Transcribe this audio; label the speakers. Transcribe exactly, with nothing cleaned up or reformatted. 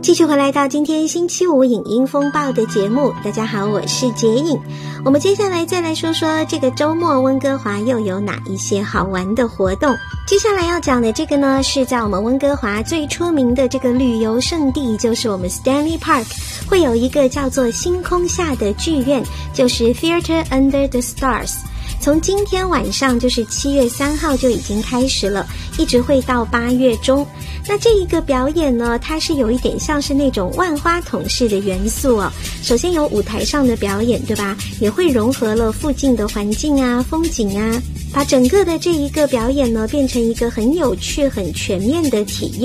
Speaker 1: 继续回来到今天星期五影音风暴的节目，大家好，我是杰影。我们接下来再来说说这个周末温哥华又有哪一些好玩的活动。接下来要讲的这个呢，是在我们温哥华最出名的这个旅游胜地，就是我们 Stanley Park 会有一个叫做星空下的剧院，就是 Theatre Under the Stars。从今天晚上就是七月三号就已经开始了，一直会到八月中。那这一个表演呢，它是有一点像是那种万花筒式的元素哦。首先有舞台上的表演，对吧？也会融合了附近的环境啊、风景啊，把整个的这一个表演呢变成一个很有趣、很全面的体验。